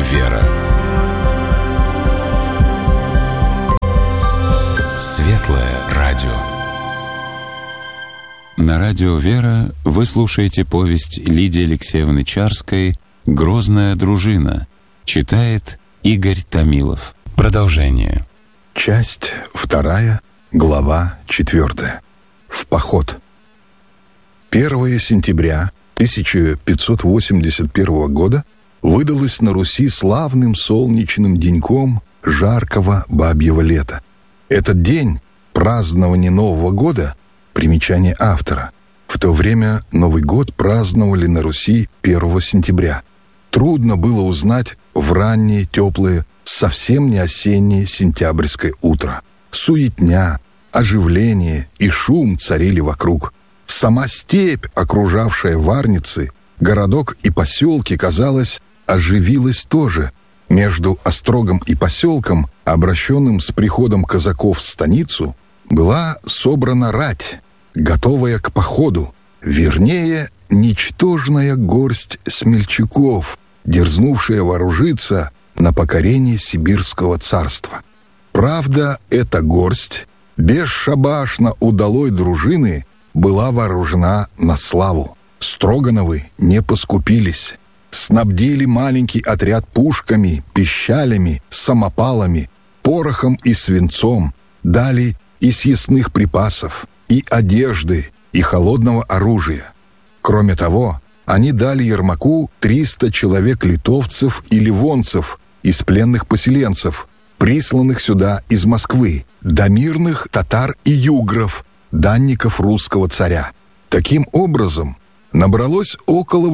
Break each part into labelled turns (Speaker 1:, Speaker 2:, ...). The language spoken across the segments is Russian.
Speaker 1: «Вера». Светлое радио. На радио «Вера» вы слушаете повесть Лидии Алексеевны Чарской «Грозная дружина». Читает Игорь Томилов. Продолжение.
Speaker 2: Часть 2, глава 4. В поход. 1 сентября 1581 года выдалось на Руси славным солнечным деньком жаркого бабьего лета. Этот день — празднование Нового года, примечание автора. В то время Новый год праздновали на Руси 1 сентября. Трудно было узнать в раннее, теплое, совсем не осеннее сентябрьское утро. Суетня, оживление и шум царили вокруг. Сама степь, окружавшая Варницы, городок и поселки, казалось, оживилась тоже. Между острогом и поселком, обращенным с приходом казаков в станицу, была собрана рать, готовая к походу, вернее, ничтожная горсть смельчаков, дерзнувшая вооружиться на покорение Сибирского царства. Правда, эта горсть, бесшабашно удалой дружины, была вооружена на славу. Строгановы не поскупились. Снабдили маленький отряд пушками, пищалями, самопалами, порохом и свинцом, дали и съестных припасов, и одежды, и холодного оружия. Кроме того, они дали Ермаку 300 человек литовцев и ливонцев из пленных поселенцев, присланных сюда из Москвы, да мирных татар и югров, данников русского царя. Таким образом, набралось около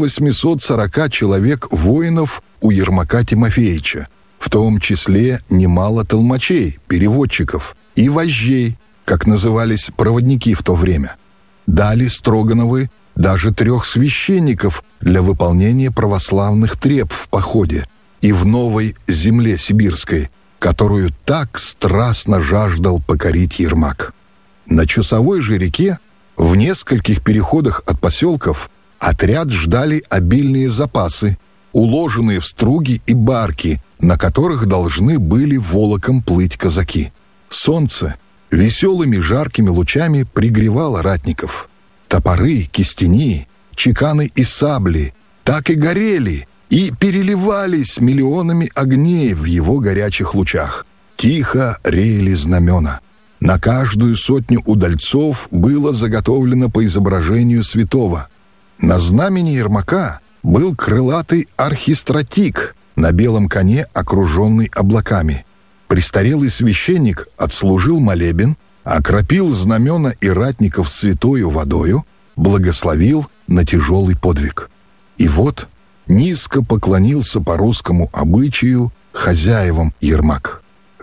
Speaker 2: 840 человек воинов у Ермака Тимофеевича, в том числе немало толмачей, переводчиков и вожжей, как назывались проводники в то время. Дали Строгановы даже 3 священников для выполнения православных треб в походе и в новой земле сибирской, которую так страстно жаждал покорить Ермак. На Чусовой же реке, в нескольких переходах от поселков, отряд ждали обильные запасы, уложенные в струги и барки, на которых должны были волоком плыть казаки. Солнце веселыми жаркими лучами пригревало ратников. Топоры, кистени, чеканы и сабли так и горели и переливались миллионами огней в его горячих лучах. Тихо реяли знамена. На каждую сотню удальцов было заготовлено по изображению святого. На знамени Ермака был крылатый архистратик на белом коне, окруженный облаками. Престарелый священник отслужил молебен, окропил знамена и ратников святою водою, благословил на тяжелый подвиг. И вот низко поклонился по русскому обычаю хозяевам Ермак.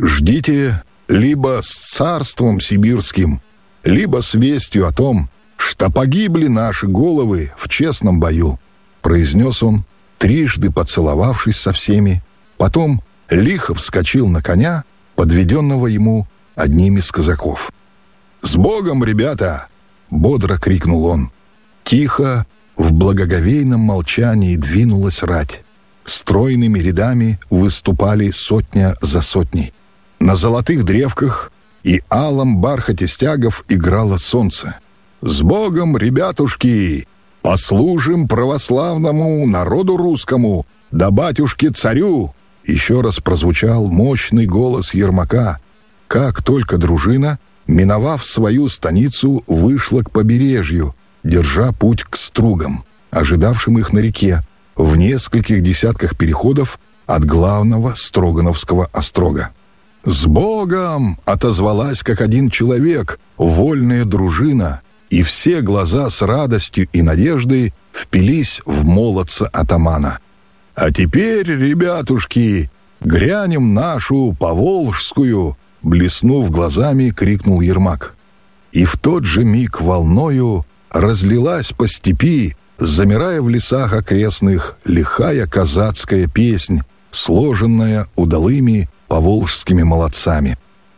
Speaker 2: «Ждите либо с царством сибирским, либо с вестью о том, что погибли наши головы в честном бою», произнес он, трижды поцеловавшись со всеми, потом лихо вскочил на коня, подведенного ему одним из казаков. «С Богом, ребята!» — бодро крикнул он. Тихо, в благоговейном молчании двинулась рать. Стройными рядами выступали сотня за сотней. На золотых древках и алом бархате стягов играло солнце. «С Богом, ребятушки! Послужим православному народу русскому, да батюшке-царю!» Еще раз прозвучал мощный голос Ермака, как только дружина, миновав свою станицу, вышла к побережью, держа путь к стругам, ожидавшим их на реке, в нескольких десятках переходов от главного Строгановского острога. «С Богом!» — отозвалась как один человек вольная дружина, и все глаза с радостью и надеждой впились в молодца атамана. «А теперь, ребятушки, грянем нашу поволжскую!» — блеснув глазами, крикнул Ермак. И в тот же миг волною разлилась по степи, замирая в лесах окрестных, лихая казацкая песнь, сложенная удалыми поволжскими молодцами.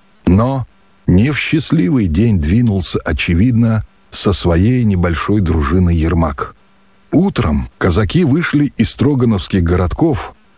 Speaker 2: Но не в счастливый день двинулся, очевидно, со своей небольшой дружиной Ермак. Утром казаки вышли из строгановских городков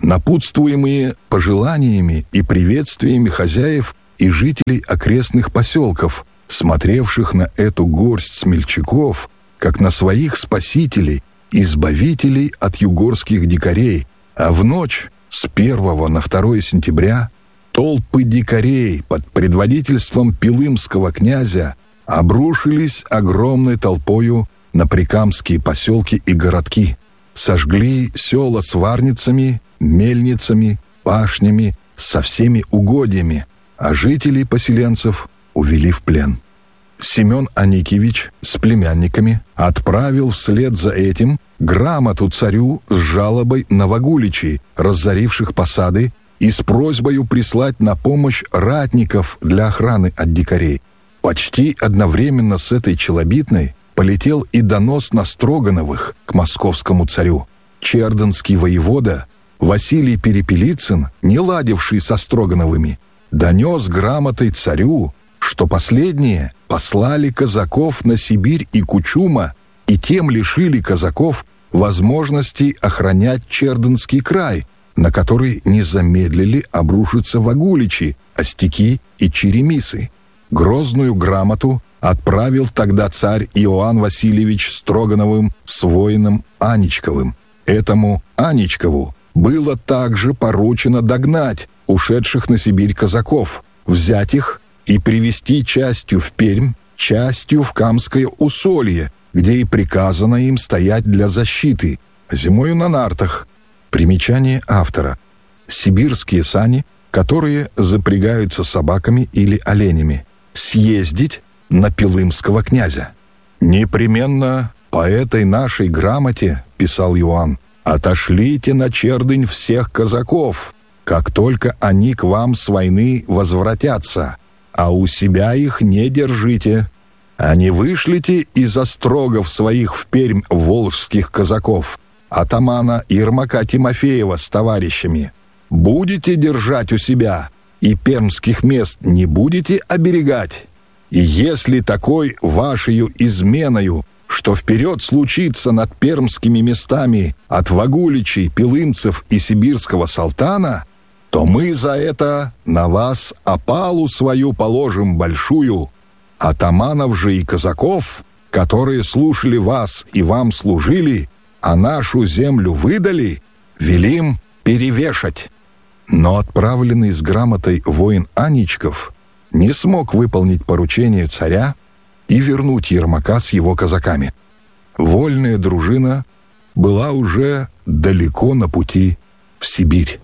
Speaker 2: напутствуемые пожеланиями и приветствиями хозяев и жителей окрестных поселков, смотревших на эту горсть смельчаков, как на своих спасителей, избавителей от югорских дикарей, а в ночь с 1 на 2 сентября толпы дикарей под предводительством пилымского князя обрушились огромной толпою на прикамские поселки и городки, сожгли села с варницами, мельницами, пашнями, со всеми угодьями, а жителей поселенцев увели в плен. Семен Аникевич с племянниками отправил вслед за этим грамоту царю с жалобой на вагуличей, разоривших посады, и с просьбою прислать на помощь ратников для охраны от дикарей. Почти одновременно с этой челобитной полетел и донос на Строгановых к московскому царю. Чердынский воевода Василий Перепелицын, не ладивший со Строгановыми, донес грамотой царю, что последние послали казаков на Сибирь и Кучума и тем лишили казаков возможности охранять Чердынский край, на который не замедлили обрушиться вагуличи, остяки и черемисы. Грозную грамоту отправил тогда царь Иоанн Васильевич Строгановым с воином Аничковым. Этому Аничкову было также поручено догнать ушедших на Сибирь казаков, взять их и привести частью в Пермь, частью в Камское усолье, где и приказано им стоять для защиты, зимою на нартах. Примечание автора. Сибирские сани, которые запрягаются собаками или оленями. Съездить на пилымского князя. «Непременно по этой нашей грамоте, — писал Иоанн, — отошлите на Чердынь всех казаков, как только они к вам с войны возвратятся, а у себя их не держите, а не вышлите из острогов своих в Пермь волжских казаков, атамана Ермака Тимофеева с товарищами. Будете держать у себя, и пермских мест не будете оберегать. И если такой вашею изменою, что вперед случится над пермскими местами от вагуличей, пилымцев и сибирского салтана, то мы за это на вас опалу свою положим большую. Атаманов же и казаков, которые слушали вас и вам служили, а нашу землю выдали, велим перевешать». Но отправленный с грамотой воин Аничков не смог выполнить поручение царя и вернуть Ермака с его казаками. Вольная дружина была уже далеко на пути в Сибирь.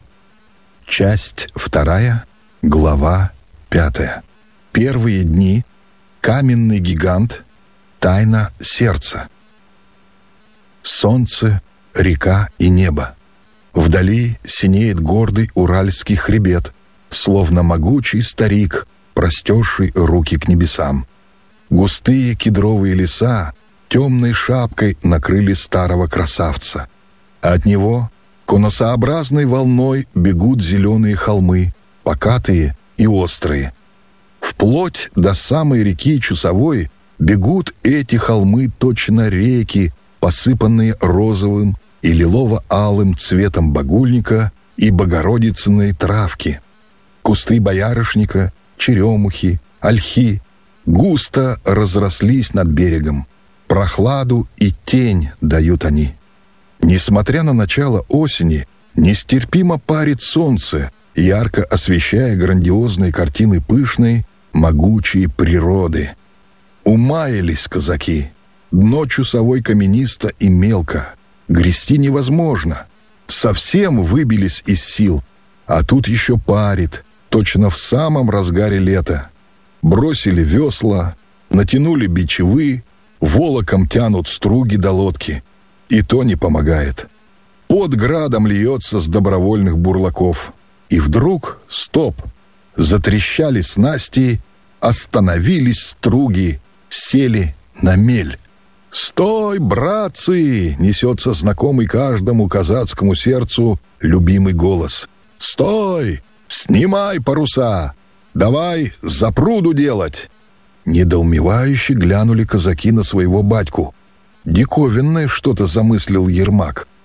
Speaker 2: Часть 2, глава 5. Первые дни. Каменный гигант. Тайна сердца. Солнце, река и небо. Вдали синеет гордый уральский хребет, словно могучий старик, простерший руки к небесам. Густые кедровые леса темной шапкой накрыли старого красавца. От него конусообразной волной бегут зеленые холмы, покатые и острые. Вплоть до самой реки Чусовой бегут эти холмы точно реки, посыпанные розовым и лилово-алым цветом багульника и богородицыной травки. Кусты боярышника, черемухи, ольхи густо разрослись над берегом. Прохладу и тень дают они. Несмотря на начало осени, нестерпимо парит солнце, ярко освещая грандиозные картины пышной, могучей природы. Умаялись казаки. Дно Чусовой каменисто и мелко. Грести невозможно. Совсем выбились из сил. А тут еще парит, точно в самом разгаре лета. Бросили весла, натянули бичевы, волоком тянут струги до лодки. И то не помогает. Под градом льется с добровольных бурлаков. И вдруг стоп. Затрещали снасти, остановились струги, сели на мель. «Стой, братцы!» — несется знакомый каждому казацкому сердцу любимый голос. «Стой! Снимай паруса! Давай запруду делать!» Недоумевающе глянули казаки на своего батьку. Диковинное что-то замыслил Ермак.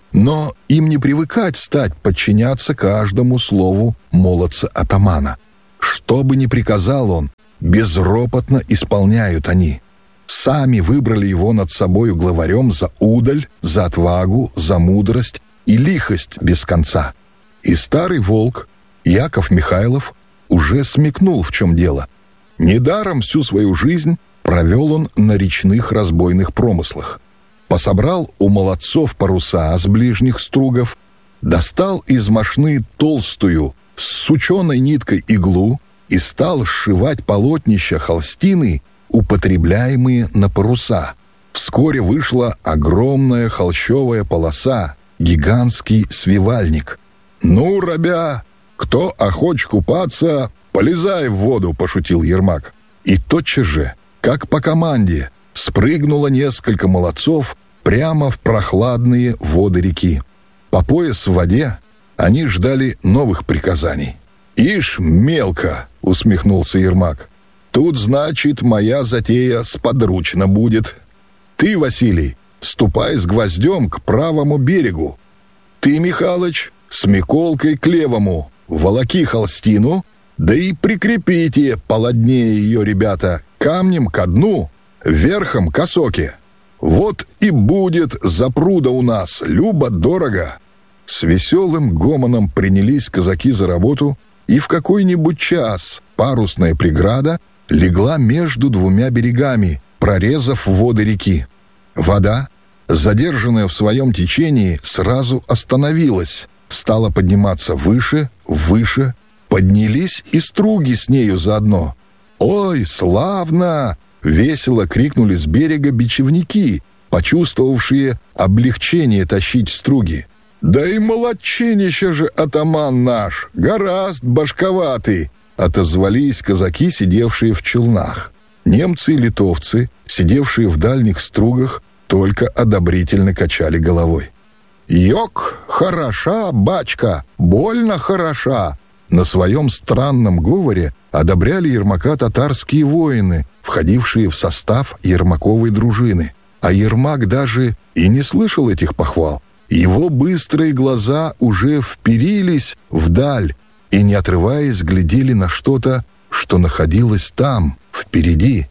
Speaker 2: Но им не привыкать стать подчиняться каждому слову молодца-атамана. Что бы ни приказал он, безропотно исполняют они. Сами выбрали его над собою главарем за удаль, за отвагу, за мудрость и лихость без конца. И старый волк, Яков Михайлов, уже смекнул, в чем дело. Недаром всю свою жизнь провел он на речных разбойных промыслах. Пособрал у молодцов паруса с ближних стругов, достал из мошны толстую с сученой ниткой иглу и стал сшивать полотнища холстины, употребляемые на паруса. Вскоре вышла огромная холщовая полоса, гигантский свивальник. «Ну, рабя, кто охоч купаться, полезай в воду», — пошутил Ермак. И тотчас же, как по команде, спрыгнуло несколько молодцов прямо в прохладные воды реки. По пояс в воде они ждали новых приказаний. «Ишь, мелко!» — усмехнулся Ермак. «Тут, значит, моя затея сподручна будет. Ты, Василий, ступай с гвоздем к правому берегу. Ты, Михалыч, с Миколкой к левому. Волоки холстину, да и прикрепите поладнее ее, ребята, камнем ко дну, верхом к осоке. Вот и будет запруда у нас, любо-дорого». С веселым гомоном принялись казаки за работу, и в какой-нибудь час парусная преграда легла между двумя берегами, прорезав воды реки. Вода, задержанная в своем течении, сразу остановилась, стала подниматься выше, выше, поднялись и струги с нею заодно. «Ой, славно!» — весело крикнули с берега бичевники, почувствовавшие облегчение тащить струги. «Да и молодчинище же атаман наш, гораст башковатый!» — отозвались казаки, сидевшие в челнах. Немцы и литовцы, сидевшие в дальних стругах, только одобрительно качали головой. «Ёк, хороша, бачка, больно хороша!» На своем странном говоре одобряли Ермака татарские воины, входившие в состав Ермаковой дружины. А Ермак даже и не слышал этих похвал. Его быстрые глаза уже вперились вдаль и, не отрываясь, глядели на что-то, что находилось там, впереди.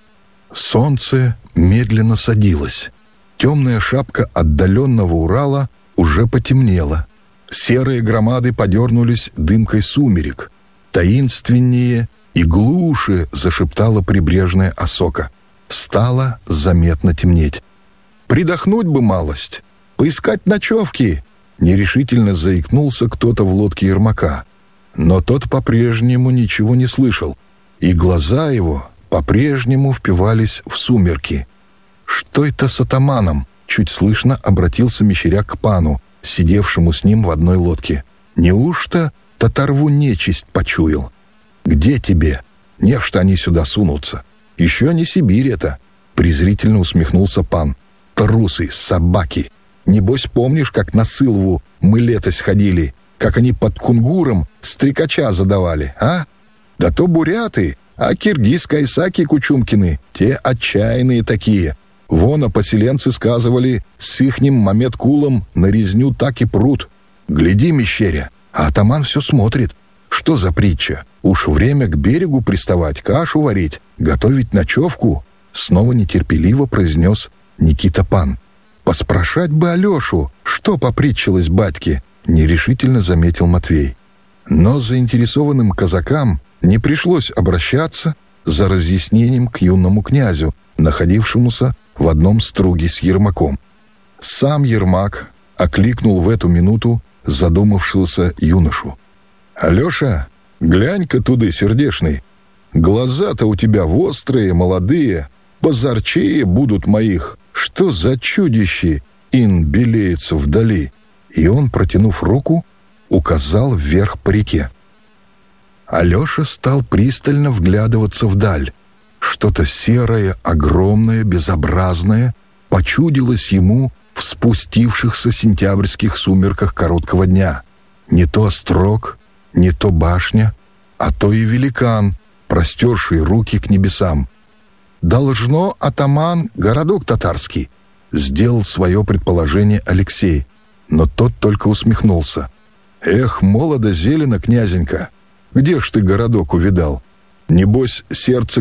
Speaker 2: Солнце медленно садилось. Темная шапка отдаленного Урала уже потемнела. Серые громады подернулись дымкой сумерек. Таинственнее и глуше зашептала прибрежная осока. Стало заметно темнеть. «Придохнуть бы малость, поискать ночевки!» Нерешительно заикнулся кто-то в лодке Ермака. Но тот по-прежнему ничего не слышал, и глаза его по-прежнему впивались в сумерки. «Что это с атаманом?» — чуть слышно обратился Мещеряк к пану, сидевшему с ним в одной лодке. «Неужто татарву нечисть почуял?» «Где тебе? Не что они сюда сунутся. Еще не Сибирь это!» — презрительно усмехнулся пан. «Трусы, собаки! Небось, помнишь, как на Сылву мы летось ходили, как они под Кунгуром стрекача задавали, а? Да то буряты, а киргиз-кайсаки Кучумкины, те отчаянные такие. Вон, а поселенцы сказывали, с ихним Мамед-Кулом на резню так и прут. Гляди, Мещеря, а атаман все смотрит. Что за притча? Уж время к берегу приставать, кашу варить, готовить ночевку?» Снова нетерпеливо произнес Никита пан. «Поспрашать бы Алешу, что попритчилось батьке», — нерешительно заметил Матвей. Но заинтересованным казакам не пришлось обращаться за разъяснением к юному князю, находившемуся в одном струге с Ермаком. Сам Ермак окликнул в эту минуту задумавшегося юношу. «Алеша, глянь-ка туды, сердешный. Глаза-то у тебя вострые, молодые, позорчее будут моих. Что за чудище ин белеется вдали?» И он, протянув руку, указал вверх по реке. Алеша стал пристально вглядываться вдаль. Что-то серое, огромное, безобразное почудилось ему в спустившихся сентябрьских сумерках короткого дня. Не то острог, не то башня, а то и великан, простерший руки к небесам. «Должно, атаман, городок татарский», — сделал свое предположение Алексей. но тот только усмехнулся. «Эх, молодо зелено, князенька, где ж ты городок увидал? Небось, сердце